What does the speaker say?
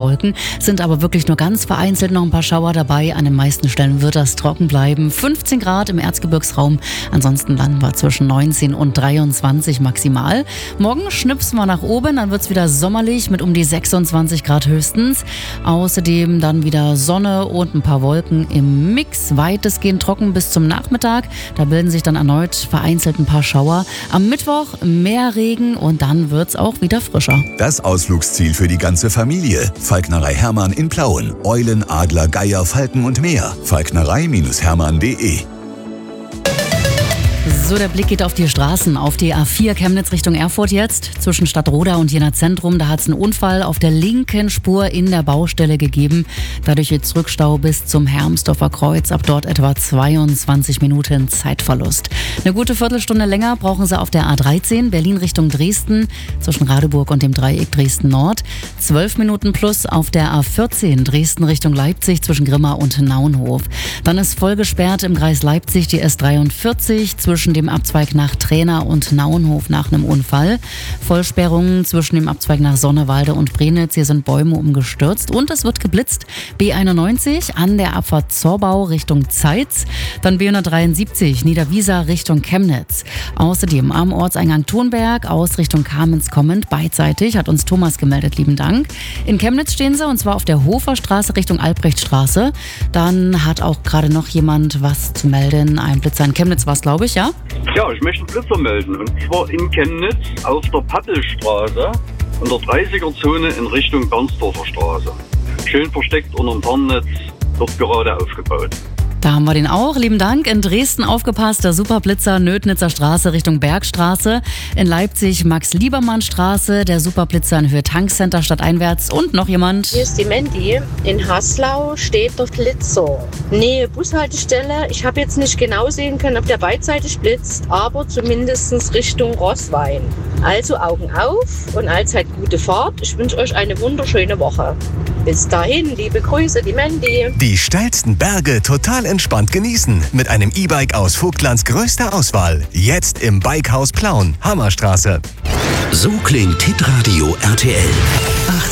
Wolken, sind aber wirklich nur ganz vereinzelt noch ein paar Schauer dabei. An den meisten Stellen wird das trocken bleiben. 15 Grad im Erzgebirgsraum, ansonsten landen wir zwischen 19 und 23 maximal. Morgen schnipsen wir nach oben, dann wird es wieder sommerlich mit um die 26 Grad höchstens. Außerdem dann wieder Sonne und ein paar Wolken im Mix. Weitestgehend trocken bis zum Nachmittag. Da bilden sich dann erneut vereinzelt ein paar Schauer. Am Mittwoch mehr Regen und dann wird es auch wieder frischer. Das Ausflugsziel für die ganze Familie. Falknerei Hermann in Plauen. Eulen, Adler, Geier, Falken und mehr. Falknerei-hermann.de. So, der Blick geht auf die Straßen, auf die A4 Chemnitz Richtung Erfurt jetzt. Zwischen Stadtroda und Jena Zentrum, da hat es einen Unfall auf der linken Spur in der Baustelle gegeben. Dadurch jetzt Rückstau bis zum Hermsdorfer Kreuz. Ab dort etwa 22 Minuten Zeitverlust. Eine gute Viertelstunde länger brauchen Sie auf der A13 Berlin Richtung Dresden zwischen Radeburg und dem Dreieck Dresden Nord. 12 Minuten plus auf der A14 Dresden Richtung Leipzig zwischen Grimma und Naunhof. Dann ist voll gesperrt im Kreis Leipzig die S43 zwischen dem Abzweig nach Trena und Naunhof nach einem Unfall. Vollsperrungen zwischen dem Abzweig nach Sonnewalde und Brenitz. Hier sind Bäume umgestürzt und es wird geblitzt. B91 an der Abfahrt Zorbau Richtung Zeitz. Dann B173 Niederwiesa Richtung Chemnitz. Außerdem am Ortseingang Thunberg aus Richtung Kamenz kommend beidseitig, hat uns Thomas gemeldet, lieben Dank. In Chemnitz stehen sie und zwar auf der Hoferstraße Richtung Albrechtstraße. Dann hat auch gerade noch jemand was zu melden. Ein Blitzer in Chemnitz war es, glaube ich, ja? Ja, ich möchte einen Blitzer melden. Und zwar in Chemnitz auf der Pappelstraße in der 30er-Zone in Richtung Bernsdorfer Straße. Schön versteckt unterm Tarnnetz, dort gerade aufgebaut. Da haben wir den auch. Lieben Dank. In Dresden aufgepasst, der Superblitzer Nödnitzer Straße Richtung Bergstraße. In Leipzig Max-Liebermann-Straße, der Superblitzer in Höhe Tankcenter stadteinwärts. Und noch jemand. Hier ist die Mandy. In Haslau steht der Blitzer. Nähe Bushaltestelle. Ich habe jetzt nicht genau sehen können, ob der beidseitig blitzt, aber zumindest Richtung Roßwein. Also Augen auf und allzeit gute Fahrt. Ich wünsche euch eine wunderschöne Woche. Bis dahin, liebe Grüße, die Mandy. Die steilsten Berge total entspannt genießen mit einem E-Bike aus Vogtlands größter Auswahl. Jetzt im Bikehaus Plauen, Hammerstraße. So klingt Hitradio RTL.